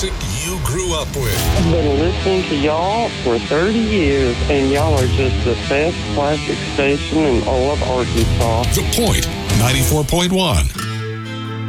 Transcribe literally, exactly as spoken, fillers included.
classic you grew up with. I've been listening to y'all for thirty years, and y'all are just the best classic station in all of Arkansas. The Point, ninety-four point one.